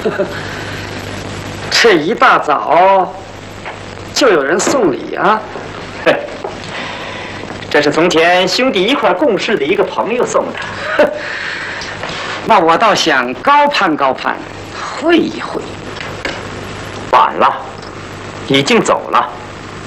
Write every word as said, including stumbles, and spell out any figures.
这一大早就有人送礼啊！ 这是从前兄弟一块共事的一个朋友送的。 那我倒想高攀高攀，会一会。 晚了，已经走了。